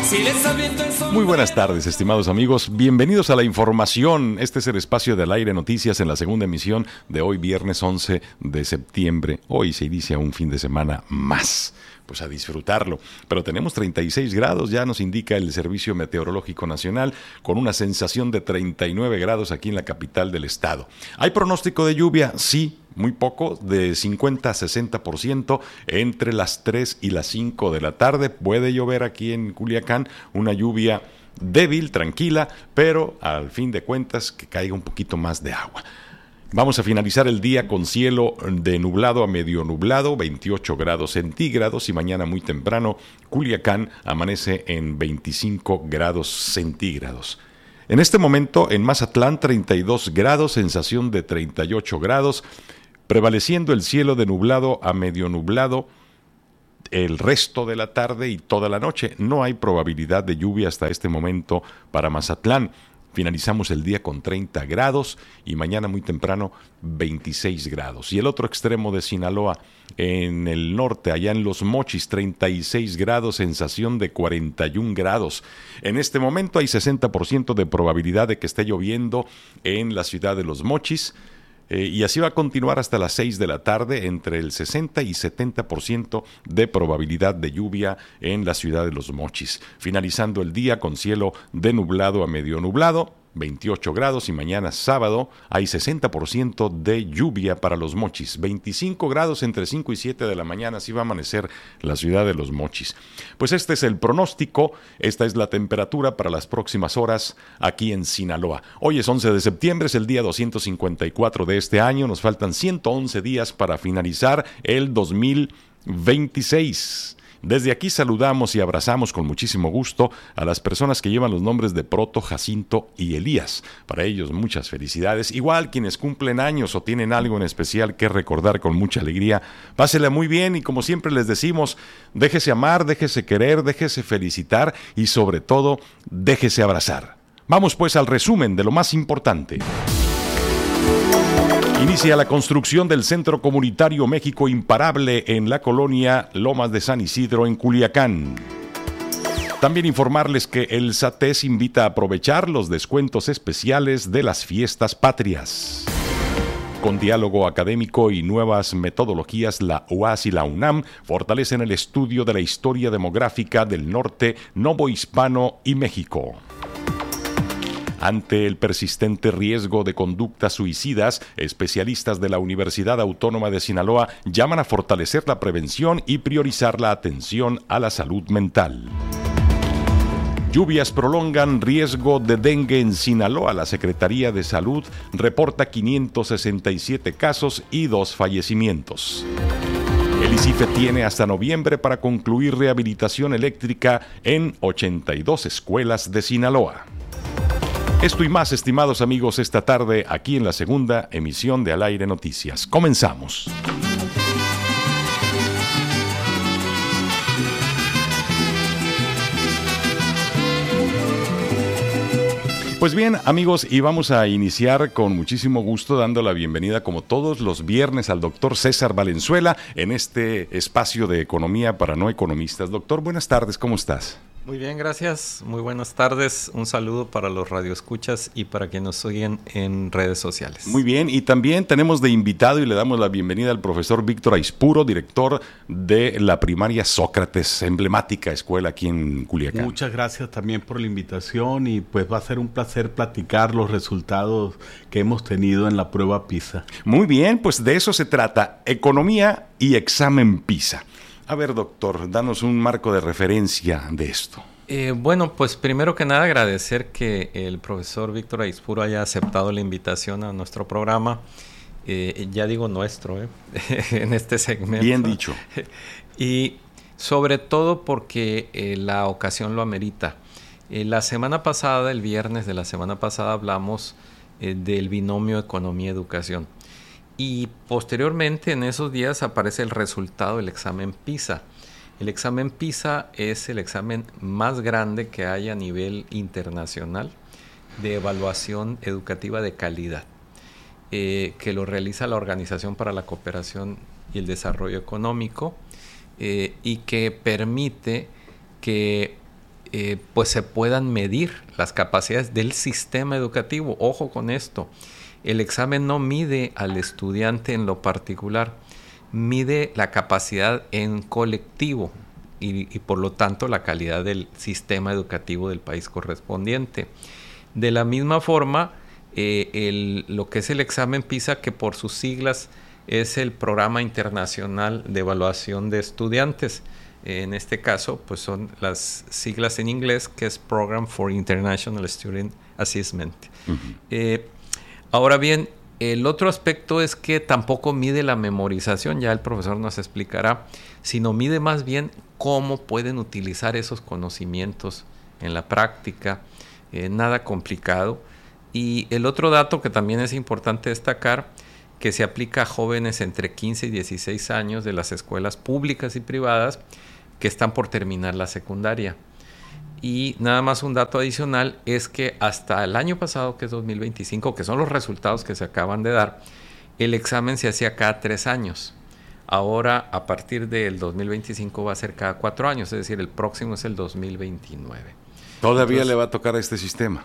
Muy buenas tardes, estimados amigos. Bienvenidos a la información. Este es el espacio del Aire Noticias en la segunda emisión de hoy, viernes 11 de septiembre. Hoy se inicia un fin de semana más. Pues a disfrutarlo. Pero tenemos 36 grados, ya nos indica el Servicio Meteorológico Nacional, con una sensación de 39 grados aquí en la capital del estado. ¿Hay pronóstico de lluvia? Sí, muy poco, de 50 a 60% entre las 3 y las 5 de la tarde. Puede llover aquí en Culiacán, una lluvia débil, tranquila, pero al fin de cuentas que caiga un poquito más de agua. Vamos a finalizar el día con cielo de nublado a medio nublado, 28 grados centígrados, y mañana muy temprano Culiacán amanece en 25 grados centígrados. En este momento en Mazatlán 32 grados, sensación de 38 grados, prevaleciendo el cielo de nublado a medio nublado el resto de la tarde y toda la noche. No hay probabilidad de lluvia hasta este momento para Mazatlán. Finalizamos el día con 30 grados y mañana muy temprano 26 grados. Y el otro extremo de Sinaloa, en el norte, allá en Los Mochis, 36 grados, sensación de 41 grados. En este momento hay 60% de probabilidad de que esté lloviendo en la ciudad de Los Mochis. Y así va a continuar hasta las 6 de la tarde, entre el 60 y 70% de probabilidad de lluvia en la ciudad de Los Mochis. Finalizando el día con cielo de nublado a medio nublado, 28 grados, y mañana sábado hay 60% de lluvia para Los Mochis. 25 grados entre 5 y 7 de la mañana, así va a amanecer la ciudad de Los Mochis. Pues este es el pronóstico, esta es la temperatura para las próximas horas aquí en Sinaloa. Hoy es 11 de septiembre, es el día 254 de este año, nos faltan 111 días para finalizar el 2026. Desde aquí saludamos y abrazamos con muchísimo gusto a las personas que llevan los nombres de Proto, Jacinto y Elías. Para ellos muchas felicidades. Igual quienes cumplen años o tienen algo en especial que recordar con mucha alegría, pásela muy bien y como siempre les decimos, déjese amar, déjese querer, déjese felicitar y sobre todo, déjese abrazar. Vamos pues al resumen de lo más importante. Inicia la construcción del Centro Comunitario México Imparable en la colonia Lomas de San Isidro, en Culiacán. También informarles que el SATES invita a aprovechar los descuentos especiales de las fiestas patrias. Con diálogo académico y nuevas metodologías, la UAS y la UNAM fortalecen el estudio de la historia demográfica del norte, novohispano y México. Ante el persistente riesgo de conductas suicidas, especialistas de la Universidad Autónoma de Sinaloa llaman a fortalecer la prevención y priorizar la atención a la salud mental. Lluvias prolongan riesgo de dengue en Sinaloa. La Secretaría de Salud reporta 567 casos y 2 fallecimientos. El ICIFE tiene hasta noviembre para concluir rehabilitación eléctrica en 82 escuelas de Sinaloa. Esto y más, estimados amigos, esta tarde aquí en la segunda emisión de Al Aire Noticias. Comenzamos. Pues bien, amigos, y vamos a iniciar con muchísimo gusto dando la bienvenida, como todos los viernes, al doctor César Valenzuela en este espacio de economía para no economistas. Doctor, buenas tardes, ¿cómo estás? Muy bien, gracias. Muy buenas tardes. Un saludo para los radioescuchas y para quienes nos siguen en redes sociales. Muy bien, y también tenemos de invitado y le damos la bienvenida al profesor Víctor Aispuro, director de la primaria Sócrates, emblemática escuela aquí en Culiacán. Muchas gracias también por la invitación y pues va a ser un placer platicar los resultados que hemos tenido en la prueba PISA. Muy bien, pues de eso se trata, economía y examen PISA. A ver, doctor, danos un marco de referencia de esto. Bueno, pues primero que nada agradecer que el profesor Víctor Aispuro haya aceptado la invitación a nuestro programa. Ya digo nuestro, en este segmento. Bien dicho. Y sobre todo porque la ocasión lo amerita. La semana pasada, el viernes de la semana pasada, hablamos del binomio economía-educación. Y posteriormente, en esos días, aparece el resultado del examen PISA. El examen PISA es el examen más grande que hay a nivel internacional de evaluación educativa de calidad, que lo realiza la Organización para la Cooperación y el Desarrollo Económico, y que permite que pues se puedan medir las capacidades del sistema educativo. Ojo con esto, el examen no mide al estudiante en lo particular, mide la capacidad en colectivo y por lo tanto la calidad del sistema educativo del país correspondiente. De la misma forma, lo que es el examen PISA, que por sus siglas es el Programa Internacional de Evaluación de Estudiantes. En este caso, pues son las siglas en inglés, que es Program for International Student Assessment. Ahora bien, el otro aspecto es que tampoco mide la memorización, ya el profesor nos explicará, sino mide más bien cómo pueden utilizar esos conocimientos en la práctica, nada complicado. Y el otro dato que también es importante destacar, que se aplica a jóvenes entre 15 y 16 años de las escuelas públicas y privadas que están por terminar la secundaria. Y nada más un dato adicional es que hasta el año pasado, que es 2025, que son los resultados que se acaban de dar, el examen se hacía cada 3 años. Ahora, a partir del 2025, va a ser cada 4 años, es decir, el próximo es el 2029. ¿Todavía entonces le va a tocar a este sistema?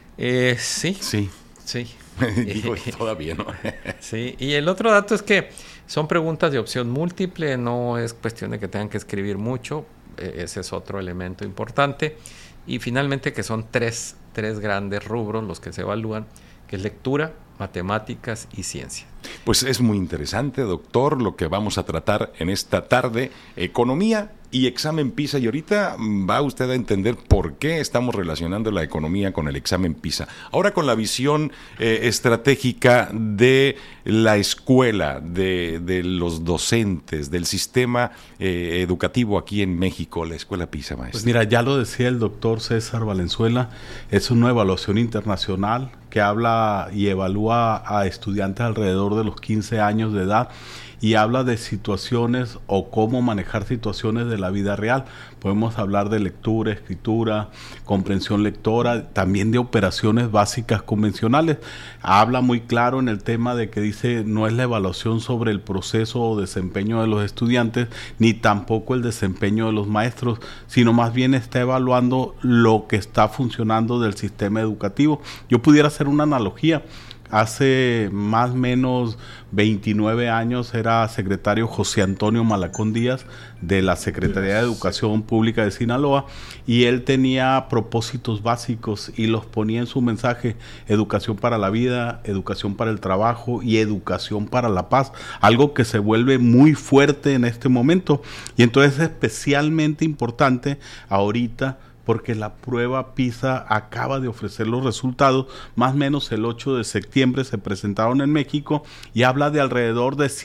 Sí. Sí. Sí. Digo, todavía no. Sí, y el otro dato es que son preguntas de opción múltiple, no es cuestión de que tengan que escribir mucho, ese es otro elemento importante. Y finalmente que son tres grandes rubros los que se evalúan, que es lectura, matemáticas y ciencia. Pues es muy interesante, doctor, lo que vamos a tratar en esta tarde, economía y examen PISA. Y ahorita va usted a entender por qué estamos relacionando la economía con el examen PISA. Ahora con la visión estratégica de la escuela, de los docentes, del sistema educativo aquí en México, la escuela PISA, maestro. Pues mira, ya lo decía el doctor César Valenzuela, es una evaluación internacional que habla y evalúa a estudiantes alrededor de los 15 años de edad y habla de situaciones o cómo manejar situaciones de la vida real. Podemos hablar de lectura, escritura, comprensión lectora, también de operaciones básicas convencionales. Habla muy claro en el tema de que dice no es la evaluación sobre el proceso o desempeño de los estudiantes, ni tampoco el desempeño de los maestros, sino más bien está evaluando lo que está funcionando del sistema educativo. Yo pudiera hacer una analogía. Hace más o menos 29 años era secretario José Antonio Malacón Díaz de la Secretaría de Educación Pública de Sinaloa y él tenía propósitos básicos y los ponía en su mensaje: educación para la vida, educación para el trabajo y educación para la paz, algo que se vuelve muy fuerte en este momento y entonces es especialmente importante ahorita porque la prueba PISA acaba de ofrecer los resultados, más o menos el 8 de septiembre se presentaron en México y habla de alrededor de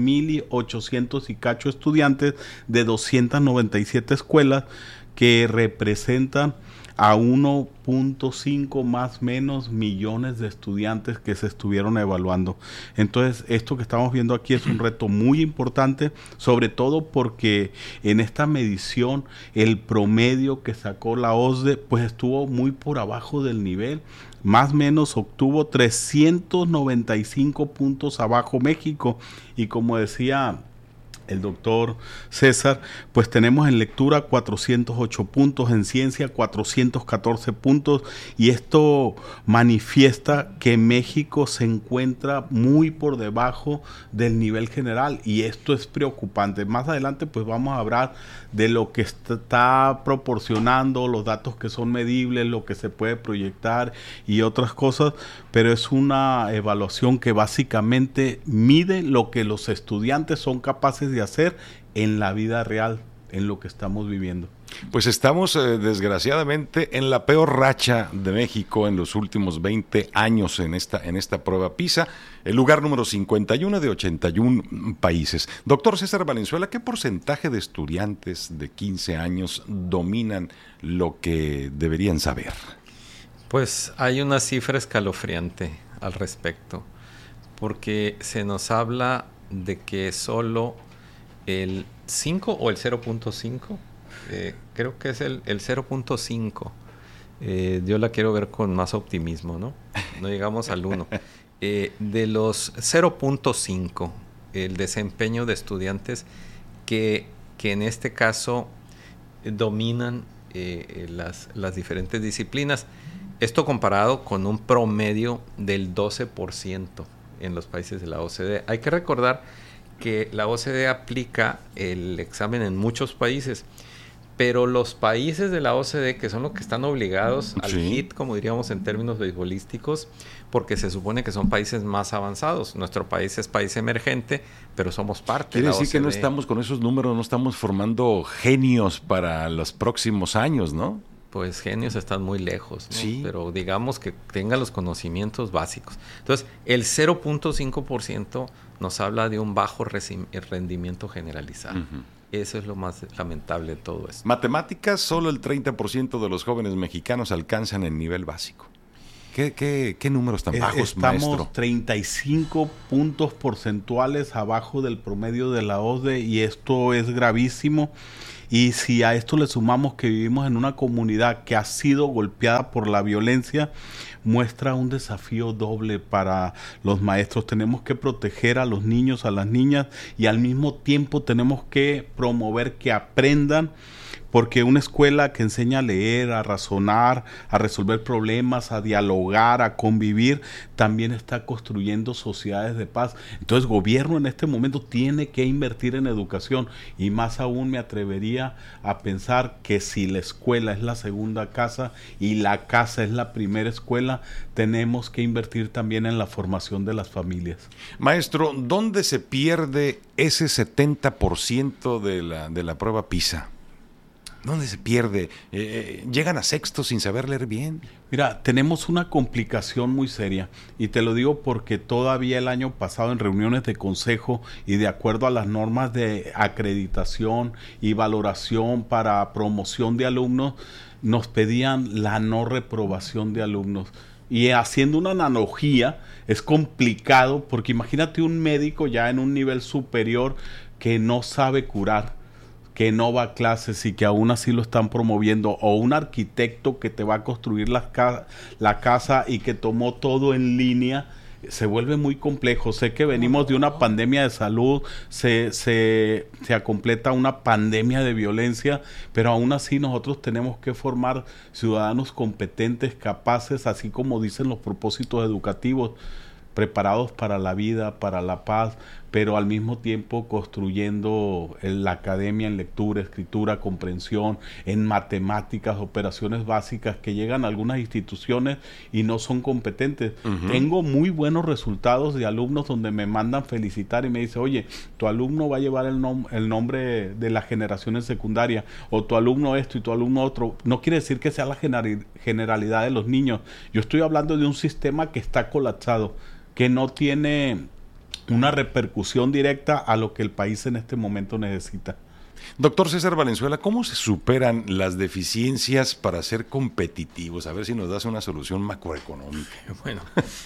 7,800 y cacho estudiantes de 297 escuelas que representan a 1.5 más menos millones de estudiantes que se estuvieron evaluando. Entonces, esto que estamos viendo aquí es un reto muy importante, sobre todo porque en esta medición el promedio que sacó la OCDE pues estuvo muy por abajo del nivel. Más o menos obtuvo 395 puntos abajo México y como decía el doctor César, pues tenemos en lectura 408 puntos, en ciencia 414 puntos y esto manifiesta que México se encuentra muy por debajo del nivel general y esto es preocupante. Más adelante pues vamos a hablar de lo que está proporcionando, los datos que son medibles, lo que se puede proyectar y otras cosas, pero es una evaluación que básicamente mide lo que los estudiantes son capaces de hacer en la vida real, en lo que estamos viviendo. Pues estamos desgraciadamente en la peor racha de México en los últimos 20 años en esta prueba PISA, el lugar número 51 de 81 países. Doctor César Valenzuela, ¿qué porcentaje de estudiantes de 15 años dominan lo que deberían saber? Pues hay una cifra escalofriante al respecto, porque se nos habla de que solo el 5 o el 0.5, creo que es el 0.5, yo la quiero ver con más optimismo, ¿no? No llegamos al 1. De los 0.5, el desempeño de estudiantes que en este caso dominan las diferentes disciplinas. Esto comparado con un promedio del 12% en los países de la OCDE. Hay que recordar que la OCDE aplica el examen en muchos países, pero los países de la OCDE, que son los que están obligados al HIT, como diríamos en términos beisbolísticos, porque se supone que son países más avanzados. Nuestro país es país emergente, pero somos parte de la OCDE. Quiere decir que no estamos con esos números, no estamos formando genios para los próximos años, ¿no? Pues genios están muy lejos, ¿no? Sí. Pero digamos que tengan los conocimientos básicos. Entonces, el 0.5% nos habla de un bajo rendimiento generalizado. Uh-huh. Eso es lo más lamentable de todo esto. Matemáticas, solo el 30% de los jóvenes mexicanos alcanzan el nivel básico. ¿Qué números tan bajos, maestro? Estamos 35 puntos porcentuales abajo del promedio de la OCDE y esto es gravísimo. Y si a esto le sumamos que vivimos en una comunidad que ha sido golpeada por la violencia, muestra un desafío doble para los maestros. Tenemos que proteger a los niños, a las niñas, y al mismo tiempo tenemos que promover que aprendan, porque una escuela que enseña a leer, a razonar, a resolver problemas, a dialogar, a convivir, también está construyendo sociedades de paz. Entonces, el gobierno en este momento tiene que invertir en educación, y más aún me atrevería a pensar que si la escuela es la segunda casa y la casa es la primera escuela, tenemos que invertir también en la formación de las familias. Maestro, ¿dónde se pierde ese 70% de la prueba PISA? ¿Dónde se pierde? ¿Llegan a sexto sin saber leer bien? Mira, tenemos una complicación muy seria, y te lo digo porque todavía el año pasado en reuniones de consejo y de acuerdo a las normas de acreditación y valoración para promoción de alumnos, nos pedían la no reprobación de alumnos. Y haciendo una analogía, es complicado porque imagínate un médico ya en un nivel superior que no sabe curar, que no va a clases y que aún así lo están promoviendo, o un arquitecto que te va a construir la casa y que tomó todo en línea. Se vuelve muy complejo. Sé que venimos de una pandemia de salud, se completa una pandemia de violencia, pero aún así nosotros tenemos que formar ciudadanos competentes, capaces, así como dicen los propósitos educativos, preparados para la vida, para la paz, pero al mismo tiempo construyendo la academia en lectura, escritura, comprensión, en matemáticas, operaciones básicas que llegan a algunas instituciones y no son competentes. Uh-huh. Tengo muy buenos resultados de alumnos donde me mandan felicitar y me dicen, oye, tu alumno va a llevar el nombre de la generación en secundaria, o tu alumno esto y tu alumno otro. No quiere decir que sea la generalidad de los niños. Yo estoy hablando de un sistema que está colapsado, que no tiene una repercusión directa a lo que el país en este momento necesita. Doctor César Valenzuela, ¿cómo se superan las deficiencias para ser competitivos? A ver si nos das una solución macroeconómica. Bueno,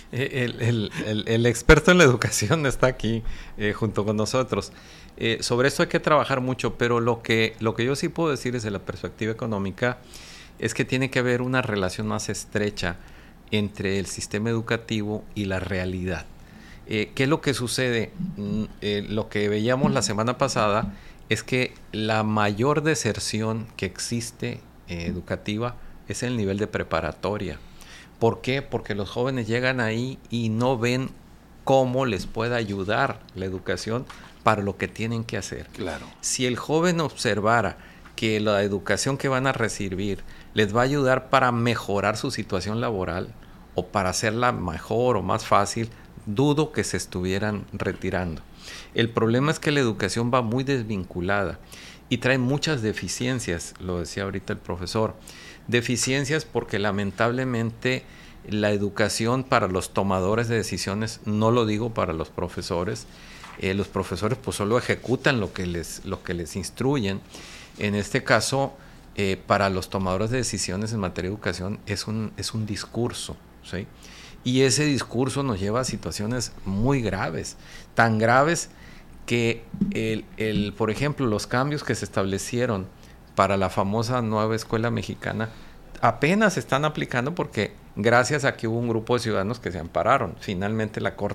el experto en la educación está aquí junto con nosotros. Sobre esto hay que trabajar mucho, pero lo que yo sí puedo decir desde la perspectiva económica es que tiene que haber una relación más estrecha entre el sistema educativo y la realidad. ¿Qué es lo que sucede? Lo que veíamos la semana pasada es que la mayor deserción que existe educativa es el nivel de preparatoria. ¿Por qué? Porque los jóvenes llegan ahí y no ven cómo les puede ayudar la educación para lo que tienen que hacer. Claro. Si el joven observara que la educación que van a recibir les va a ayudar para mejorar su situación laboral o para hacerla mejor o más fácil, dudo que se estuvieran retirando. El problema es que la educación va muy desvinculada y trae muchas deficiencias, lo decía ahorita el profesor. Deficiencias porque lamentablemente la educación para los tomadores de decisiones, no lo digo para los profesores pues solo ejecutan lo que les instruyen. En este caso, para los tomadores de decisiones en materia de educación es un discurso, ¿sí? Y ese discurso nos lleva a situaciones muy graves, tan graves que por ejemplo, los cambios que se establecieron para la famosa nueva escuela mexicana apenas se están aplicando porque gracias a que hubo un grupo de ciudadanos que se ampararon. Finalmente la Corte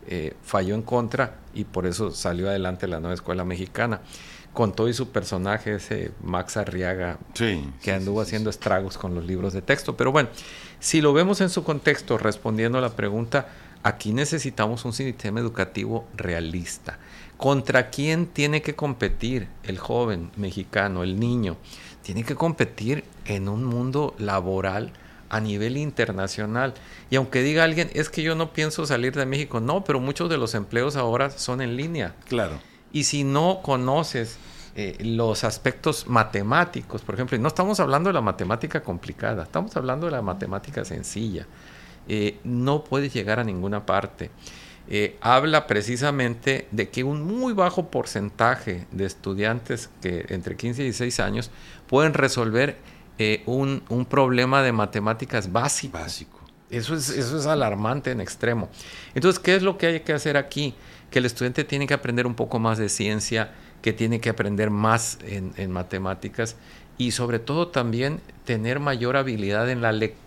falló en contra y por eso salió adelante la nueva escuela mexicana. Con todo y su personaje, ese Max Arriaga, que anduvo haciendo estragos con los libros de texto. Pero bueno, si lo vemos en su contexto, respondiendo a la pregunta, aquí necesitamos un sistema educativo realista. ¿Contra quién tiene que competir el joven mexicano, el niño? Tiene que competir en un mundo laboral a nivel internacional. Y aunque diga alguien, es que yo no pienso salir de México, no, pero muchos de los empleos ahora son en línea. Claro. Y si no conoces los aspectos matemáticos, por ejemplo, y no estamos hablando de la matemática complicada, estamos hablando de la matemática sencilla, no puedes llegar a ninguna parte. Habla precisamente de que un muy bajo porcentaje de estudiantes que entre 15 y 16 años pueden resolver un problema de matemáticas básico. Eso es alarmante en extremo. Entonces, ¿qué es lo que hay que hacer aquí? Que el estudiante tiene que aprender un poco más de ciencia, que tiene que aprender más en matemáticas y sobre todo también tener mayor habilidad en la lectura